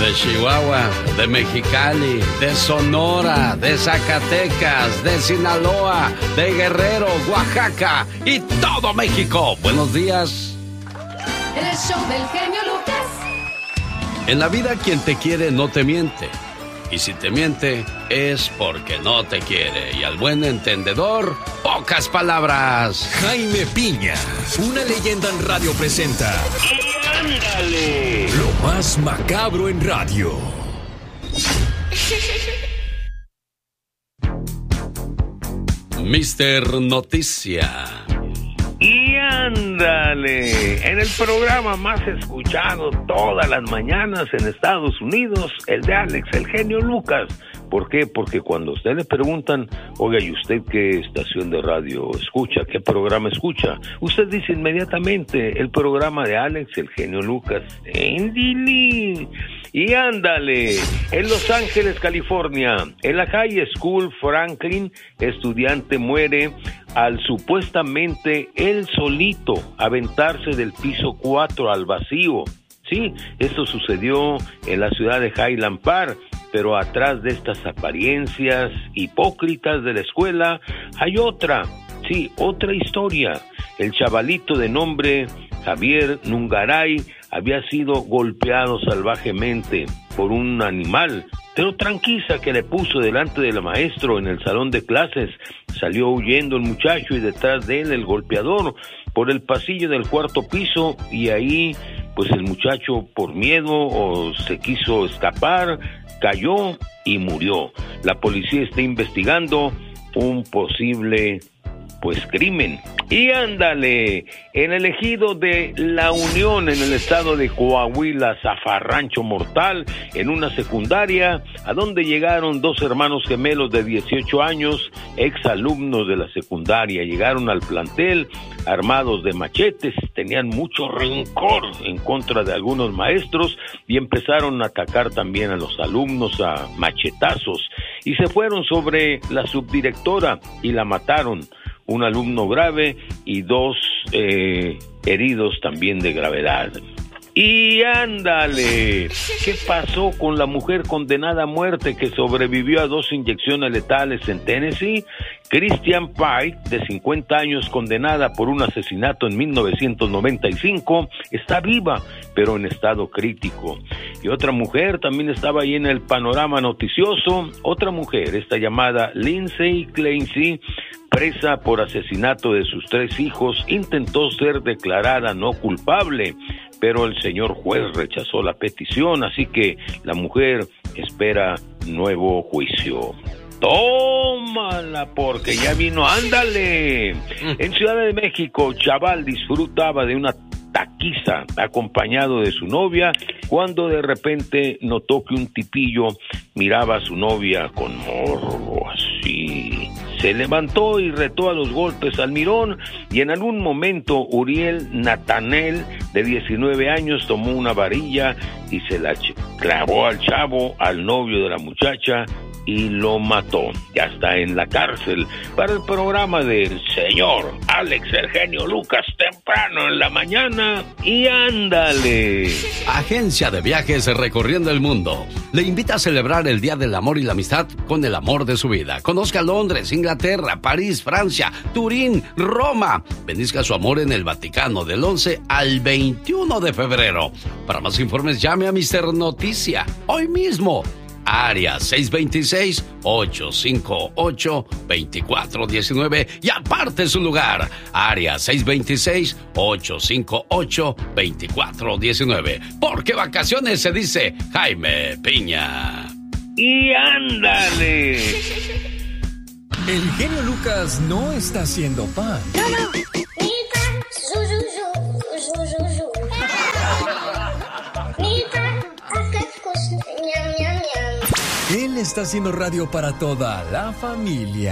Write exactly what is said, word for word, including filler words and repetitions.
De Chihuahua, de Mexicali, de Sonora, de Zacatecas, de Sinaloa, de Guerrero, Oaxaca y todo México. Buenos días. El show del genio Lucas. En la vida quien te quiere no te miente. Y si te miente es porque no te quiere. Y al buen entendedor, pocas palabras. Jaime Piña, una leyenda en radio presenta. ¡Y ándale! Lo más macabro en radio. mister Noticia. Y ándale, en el programa más escuchado todas las mañanas en Estados Unidos, el de Alex, el genio Lucas. ¿Por qué? Porque cuando a usted le preguntan, oiga, ¿y usted qué estación de radio escucha? ¿Qué programa escucha? Usted dice inmediatamente, el programa de Alex, el genio Lucas. ¡Endili! Y ándale, en Los Ángeles, California, en la High School Franklin, estudiante muere al supuestamente él solito aventarse del piso cuatro al vacío. Sí, esto sucedió en la ciudad de Highland Park, pero atrás de estas apariencias hipócritas de la escuela hay otra, sí, otra historia. El chavalito de nombre Javier Nungaray había sido golpeado salvajemente por un animal, pero tranquiza que le puso delante del maestro en el salón de clases. Salió huyendo el muchacho y detrás de él el golpeador por el pasillo del cuarto piso, y ahí pues el muchacho por miedo o se quiso escapar, cayó y murió. La policía está investigando un posible pues crimen. Y ándale, en el ejido de La Unión, en el estado de Coahuila, zafarrancho mortal, en una secundaria, a donde llegaron dos hermanos gemelos de dieciocho años, exalumnos de la secundaria. Llegaron al plantel armados de machetes, tenían mucho rencor en contra de algunos maestros y empezaron a atacar también a los alumnos a machetazos, y se fueron sobre la subdirectora y la mataron. Un alumno grave y dos eh, heridos también de gravedad. Y ándale, ¿qué pasó con la mujer condenada a muerte que sobrevivió a dos inyecciones letales en Tennessee? Christian Pike, de cincuenta años, condenada por un asesinato en mil novecientos noventa y cinco, está viva, pero en estado crítico. Y otra mujer también estaba ahí en el panorama noticioso. Otra mujer, esta llamada Lindsay Clancy, presa por asesinato de sus tres hijos, intentó ser declarada no culpable, pero el señor juez rechazó la petición, así que la mujer espera nuevo juicio. ¡Tómala! Porque ya vino, ándale. En Ciudad de México, chaval disfrutaba de una taquiza acompañado de su novia cuando de repente notó que un tipillo miraba a su novia con morbo así. Se levantó y retó a los golpes al mirón, y en algún momento Uriel Natanel, de diecinueve años, tomó una varilla y se la clavó al chavo, al novio de la muchacha, y lo mató. Ya está en la cárcel. Para el programa del señor Alex, el genio Lucas, temprano en la mañana. Y ándale. Agencia de Viajes Recorriendo el Mundo le invita a celebrar el Día del Amor y la Amistad con el amor de su vida. Conozca Londres, Inglaterra, París, Francia, Turín, Roma. Bendizca su amor en el Vaticano del once al veintiuno de febrero. Para más informes llame a mister Noticia hoy mismo. Área seis dos seis, ocho cinco ocho, dos cuatro uno nueve y aparte su lugar. Área seis dos seis, ocho cinco ocho, dos cuatro uno nueve. Porque vacaciones se dice Jaime Piña. Y ándale. El genio Lucas no está haciendo pan. No, no. Mita, zu, zu, zu, zu, zu, zu. Mita, acá, ñam, ñam, ñam. Él está haciendo radio para toda la familia.